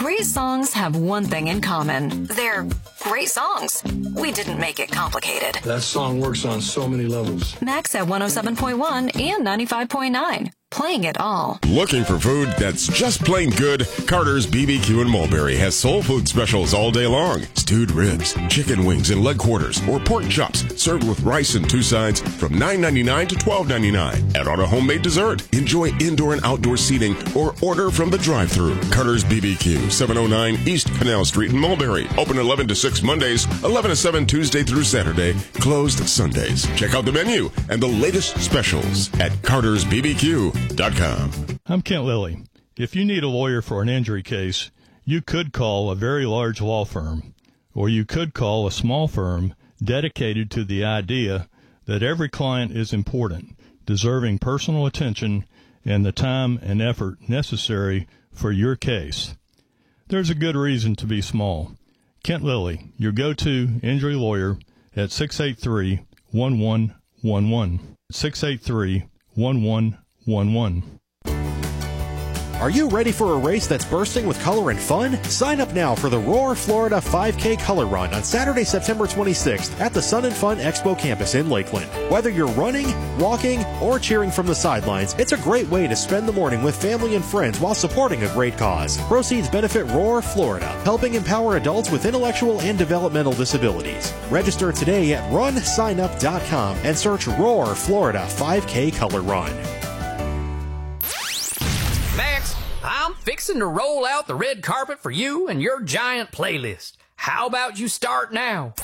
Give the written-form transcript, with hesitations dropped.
Great songs have one thing in common. They're great songs. We didn't make it complicated. That song works on so many levels. Max at 107.1 and 95.9. Playing it all. Looking for food that's just plain good? Carter's BBQ in Mulberry has soul food specials all day long. Stewed ribs, chicken wings and leg quarters, or pork chops served with rice and two sides from $9.99 to $12.99. And on a homemade dessert, enjoy indoor and outdoor seating or order from the drive-thru. Carter's BBQ, 709 East Canal Street in Mulberry. Open 11 to 6 Mondays, 11 to 7 Tuesday through Saturday, closed Sundays. Check out the menu and the latest specials at cartersbbq.com. I'm Kent Lilly. If you need a lawyer for an injury case, you could call a very large law firm, or you could call a small firm dedicated to the idea that every client is important, deserving personal attention and the time and effort necessary for your case. There's a good reason to be small. Kent Lilly, your go-to injury lawyer at 683-1111. 683-1111. Are you ready for a race that's bursting with color and fun? Sign up now for the Roar Florida 5K Color Run on Saturday, September 26th at the Sun and Fun Expo campus in Lakeland. Whether you're running, walking, or cheering from the sidelines, it's a great way to spend the morning with family and friends while supporting a great cause. Proceeds benefit Roar Florida, helping empower adults with intellectual and developmental disabilities. Register today at runsignup.com and search Roar Florida 5K Color Run. Max, I'm fixing to roll out the red carpet for you and your giant playlist. How about you start now?